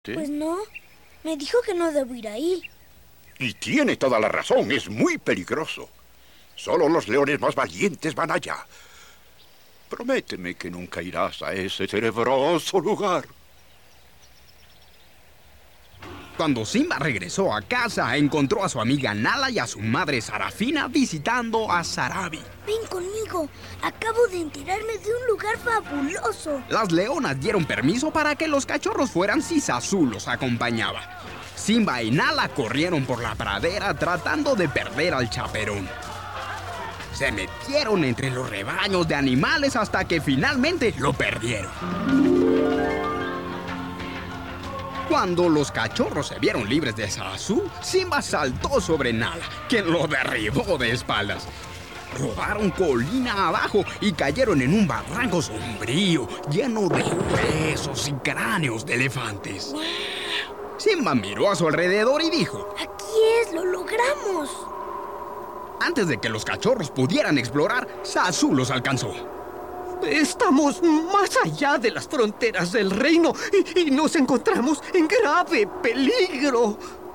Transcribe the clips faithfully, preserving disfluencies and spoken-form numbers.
Pues no, me dijo que no debo ir ahí. Y tiene toda la razón, es muy peligroso. Solo los leones más valientes van allá. Prométeme que nunca irás a ese tenebroso lugar. Cuando Simba regresó a casa, encontró a su amiga Nala y a su madre Sarafina visitando a Sarabi. Ven conmigo, acabo de enterarme de un lugar fabuloso. Las leonas dieron permiso para que los cachorros fueran si Zazu los acompañaba. Simba y Nala corrieron por la pradera tratando de perder al chaperón. Se metieron entre los rebaños de animales hasta que finalmente lo perdieron. Cuando los cachorros se vieron libres de Zazu, Simba saltó sobre Nala, quien lo derribó de espaldas. Rodaron colina abajo y cayeron en un barranco sombrío, lleno de huesos y cráneos de elefantes. Simba miró a su alrededor y dijo: ¡Aquí es! ¡Lo logramos! Antes de que los cachorros pudieran explorar, Zazu los alcanzó. Estamos más allá de las fronteras del reino y, y nos encontramos en grave peligro.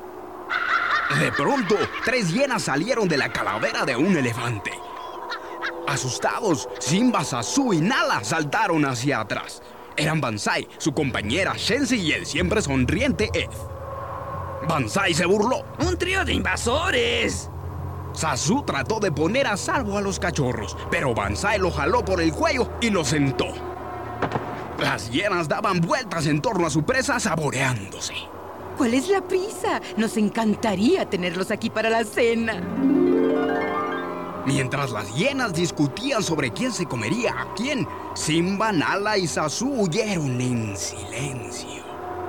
De pronto, tres hienas salieron de la calavera de un elefante. Asustados, Simba, Zazu y Nala saltaron hacia atrás. Eran Banzai, su compañera Shenzi y el siempre sonriente Ed. Banzai se burló. ¡Un trío de invasores! Zazu trató de poner a salvo a los cachorros, pero Banzai lo jaló por el cuello y lo sentó. Las hienas daban vueltas en torno a su presa saboreándose. ¿Cuál es la prisa? Nos encantaría tenerlos aquí para la cena. Mientras las hienas discutían sobre quién se comería a quién, Simba, Nala y Zazu huyeron en silencio.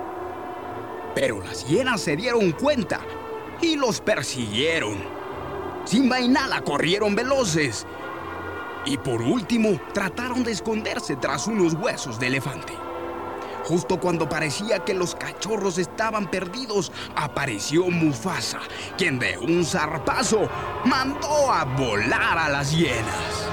Pero las hienas se dieron cuenta y los persiguieron. Simba y Nala corrieron veloces. Y por último, trataron de esconderse tras unos huesos de elefante. Justo cuando parecía que los cachorros estaban perdidos, apareció Mufasa, quien de un zarpazo mandó a volar a las hienas.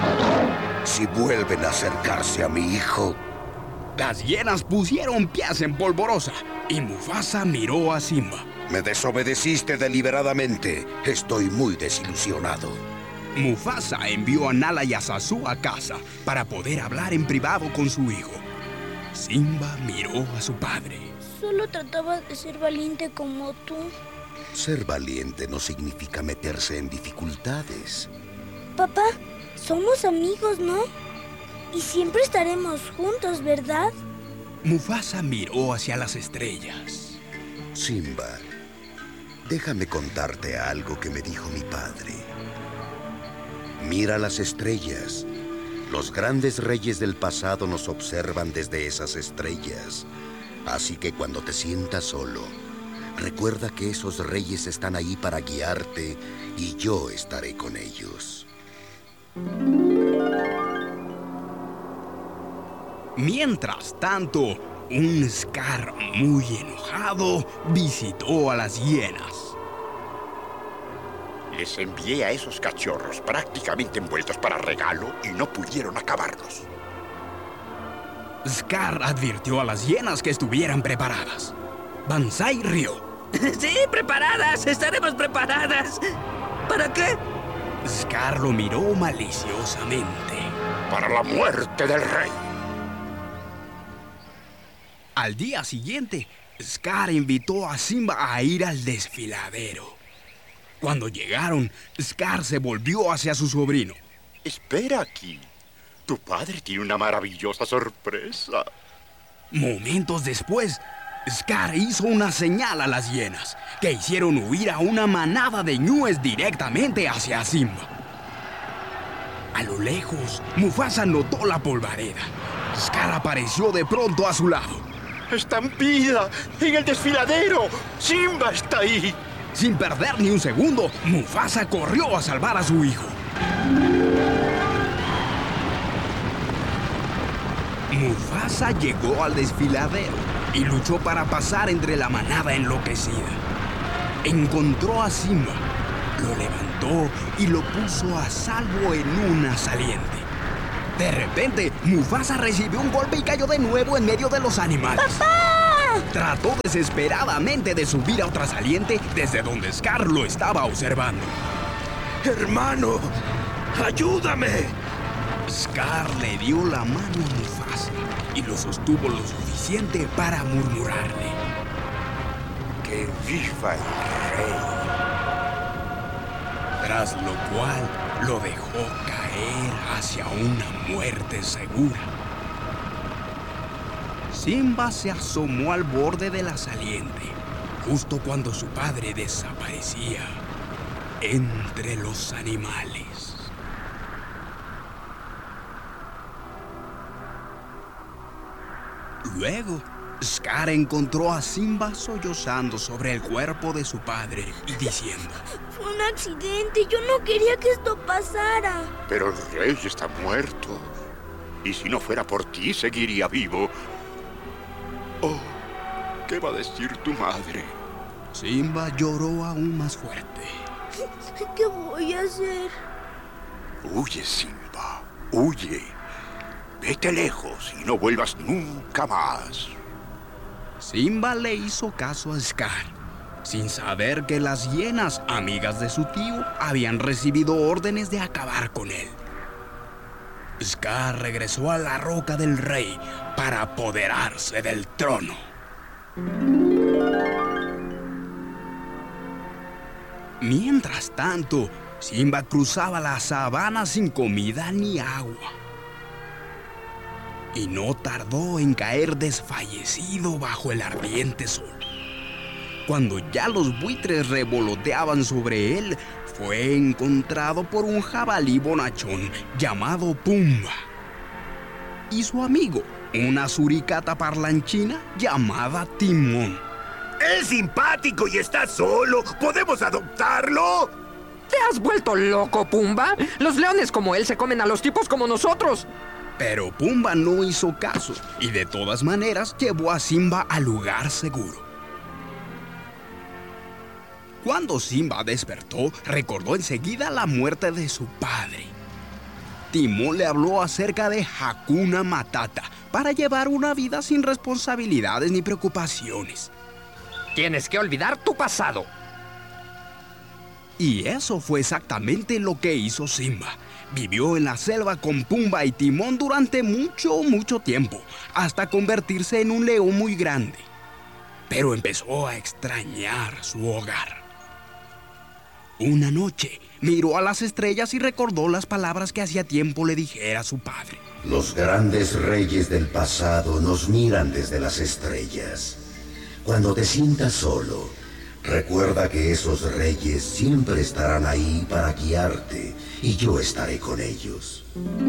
Si vuelven a acercarse a mi hijo... Las hienas pusieron pies en polvorosa y Mufasa miró a Simba. Me desobedeciste deliberadamente. Estoy muy desilusionado. Mufasa envió a Nala y a Zazu a casa para poder hablar en privado con su hijo. Simba miró a su padre. Solo trataba de ser valiente como tú. Ser valiente no significa meterse en dificultades. Papá, somos amigos, ¿no? Y siempre estaremos juntos, ¿verdad? Mufasa miró hacia las estrellas. Simba, déjame contarte algo que me dijo mi padre. Mira las estrellas. Los grandes reyes del pasado nos observan desde esas estrellas. Así que cuando te sientas solo, recuerda que esos reyes están ahí para guiarte y yo estaré con ellos. Mientras tanto, un Scar muy enojado visitó a las hienas. Les envié a esos cachorros prácticamente envueltos para regalo y no pudieron acabarlos. Scar advirtió a las hienas que estuvieran preparadas. Banzai rió. ¡Sí, preparadas! ¡Estaremos preparadas! ¿Para qué? Scar lo miró maliciosamente. Para la muerte del rey. Al día siguiente, Scar invitó a Simba a ir al desfiladero. Cuando llegaron, Scar se volvió hacia su sobrino. Espera aquí. Tu padre tiene una maravillosa sorpresa. Momentos después, Scar hizo una señal a las hienas, que hicieron huir a una manada de ñúes directamente hacia Simba. A lo lejos, Mufasa notó la polvareda. Scar apareció de pronto a su lado. ¡Estampida! ¡En el desfiladero! ¡Simba está ahí! Sin perder ni un segundo, Mufasa corrió a salvar a su hijo. Mufasa llegó al desfiladero y luchó para pasar entre la manada enloquecida. Encontró a Simba, lo levantó y lo puso a salvo en una saliente. De repente, Mufasa recibió un golpe y cayó de nuevo en medio de los animales. ¡Papá! Trató desesperadamente de subir a otra saliente desde donde Scar lo estaba observando. ¡Hermano! ¡Ayúdame! Scar le dio la mano a Mufasa y lo sostuvo lo suficiente para murmurarle: ¡Que viva el rey! Tras lo cual lo dejó caer hacia una muerte segura. Simba se asomó al borde de la saliente, justo cuando su padre desaparecía entre los animales. Luego, Scar encontró a Simba sollozando sobre el cuerpo de su padre y diciendo: Fue un accidente, yo no quería que esto pasara. Pero el rey está muerto. Y si no fuera por ti, seguiría vivo. Oh, ¿qué va a decir tu madre? Simba lloró aún más fuerte. ¿Qué voy a hacer? Huye, Simba, huye. Vete lejos y no vuelvas nunca más. Simba le hizo caso a Scar, sin saber que las hienas, amigas de su tío, habían recibido órdenes de acabar con él. Scar regresó a la roca del rey para apoderarse del trono. Mientras tanto, Simba cruzaba la sabana sin comida ni agua. Y no tardó en caer desfallecido bajo el ardiente sol. Cuando ya los buitres revoloteaban sobre él, fue encontrado por un jabalí bonachón llamado Pumba y su amigo, una suricata parlanchina llamada Timón. ¡Es simpático y está solo! ¿Podemos adoptarlo? ¿Te has vuelto loco, Pumba? Los leones como él se comen a los tipos como nosotros. Pero Pumba no hizo caso y de todas maneras llevó a Simba al lugar seguro. Cuando Simba despertó, recordó enseguida la muerte de su padre. Timón le habló acerca de Hakuna Matata para llevar una vida sin responsabilidades ni preocupaciones. Tienes que olvidar tu pasado. Y eso fue exactamente lo que hizo Simba. Vivió en la selva con Pumba y Timón durante mucho, mucho tiempo, hasta convertirse en un león muy grande. Pero empezó a extrañar su hogar. Una noche, miró a las estrellas y recordó las palabras que hacía tiempo le dijera a su padre. Los grandes reyes del pasado nos miran desde las estrellas. Cuando te sientas solo, recuerda que esos reyes siempre estarán ahí para guiarte y yo estaré con ellos.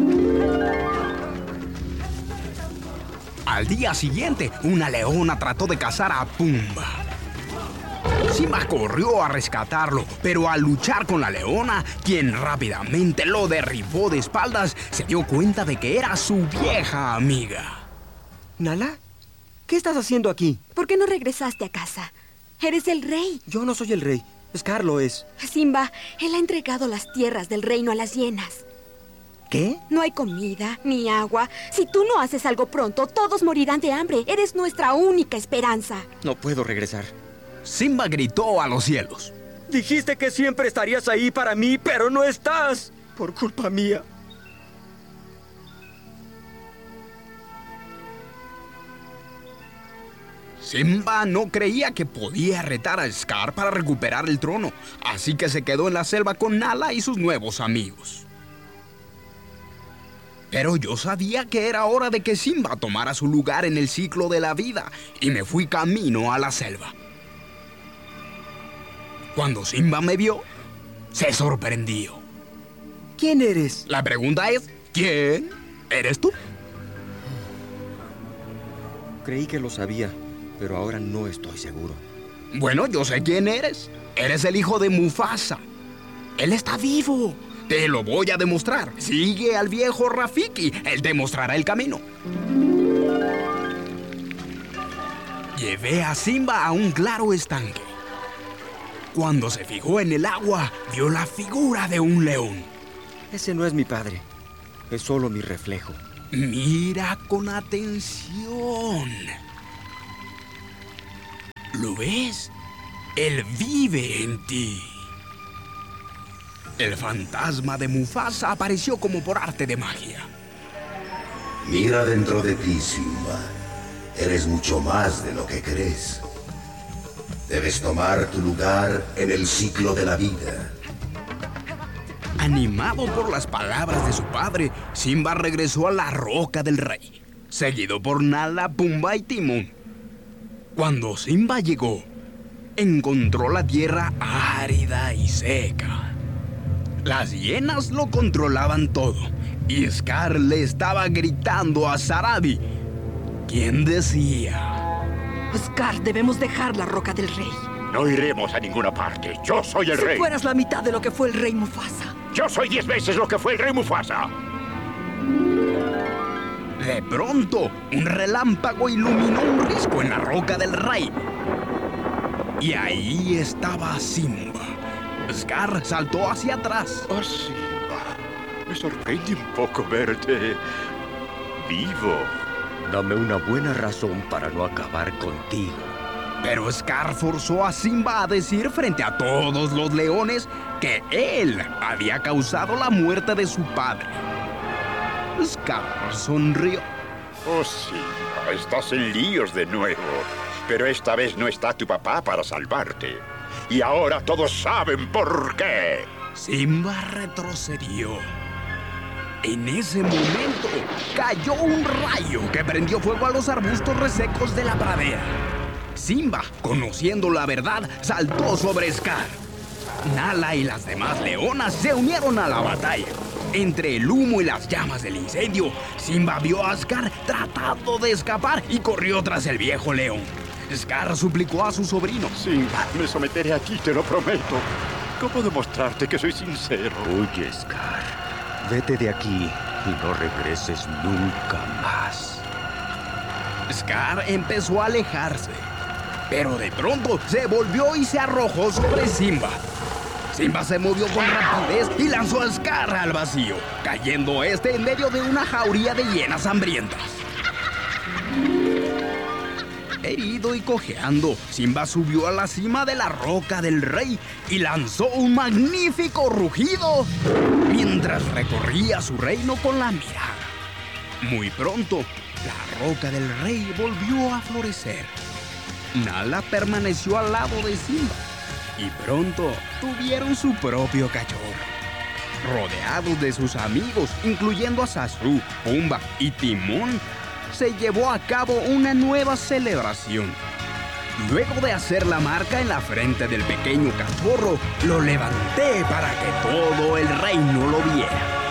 Al día siguiente, una leona trató de cazar a Pumba. Simba corrió a rescatarlo, pero al luchar con la leona, quien rápidamente lo derribó de espaldas, se dio cuenta de que era su vieja amiga. ¿Nala? ¿Qué estás haciendo aquí? ¿Por qué no regresaste a casa? Eres el rey. Yo no soy el rey. Scar lo es. Simba, él ha entregado las tierras del reino a las hienas. ¿Qué? No hay comida, ni agua. Si tú no haces algo pronto, todos morirán de hambre. Eres nuestra única esperanza. No puedo regresar. Simba gritó a los cielos. Dijiste que siempre estarías ahí para mí, pero no estás. Por culpa mía. Simba no creía que podía retar a Scar para recuperar el trono, así que se quedó en la selva con Nala y sus nuevos amigos. Pero yo sabía que era hora de que Simba tomara su lugar en el ciclo de la vida y me fui camino a la selva. Cuando Simba me vio, se sorprendió. ¿Quién eres? La pregunta es, ¿quién eres tú? Creí que lo sabía, pero ahora no estoy seguro. Bueno, yo sé quién eres. Eres el hijo de Mufasa. Él está vivo. Te lo voy a demostrar. Sigue al viejo Rafiki. Él te mostrará el camino. Llevé a Simba a un claro estanque. Cuando se fijó en el agua, vio la figura de un león. Ese no es mi padre. Es solo mi reflejo. Mira con atención. ¿Lo ves? Él vive en ti. El fantasma de Mufasa apareció como por arte de magia. Mira dentro de ti, Simba. Eres mucho más de lo que crees. Debes tomar tu lugar en el ciclo de la vida. Animado por las palabras de su padre, Simba regresó a la Roca del Rey, seguido por Nala, Pumba y Timón. Cuando Simba llegó, encontró la tierra árida y seca. Las hienas lo controlaban todo, y Scar le estaba gritando a Sarabi, quien decía: Scar, debemos dejar la Roca del Rey. No iremos a ninguna parte. Yo soy el si rey. Si fueras la mitad de lo que fue el rey Mufasa. Yo soy diez veces lo que fue el rey Mufasa. De pronto, un relámpago iluminó un risco en la Roca del Rey. Y ahí estaba Simba. Scar saltó hacia atrás. Oh, Simba, me sorprende un poco verte vivo. Dame una buena razón para no acabar contigo. Pero Scar forzó a Simba a decir frente a todos los leones que él había causado la muerte de su padre. Scar sonrió. Oh, Simba, estás en líos de nuevo. Pero esta vez no está tu papá para salvarte. Y ahora todos saben por qué. Simba retrocedió. En ese momento cayó un rayo que prendió fuego a los arbustos resecos de la pradera. Simba, conociendo la verdad, saltó sobre Scar. Nala y las demás leonas se unieron a la batalla. Entre el humo y las llamas del incendio, Simba vio a Scar tratando de escapar y corrió tras el viejo león. Scar suplicó a su sobrino. Simba, me someteré a ti, te lo prometo. ¿Cómo demostrarte que soy sincero? Oye, Scar, vete de aquí y no regreses nunca más. Scar empezó a alejarse, pero de pronto se volvió y se arrojó sobre Simba. Simba se movió con rapidez y lanzó a Scar al vacío, cayendo este en medio de una jauría de hienas hambrientas. Herido y cojeando, Simba subió a la cima de la Roca del Rey y lanzó un magnífico rugido mientras recorría su reino con la mirada. Muy pronto, la Roca del Rey volvió a florecer. Nala permaneció al lado de Simba y pronto tuvieron su propio cachorro. Rodeados de sus amigos, incluyendo a Sasu, Pumba y Timón, se llevó a cabo una nueva celebración. Luego de hacer la marca en la frente del pequeño cachorro, lo levanté para que todo el reino lo viera.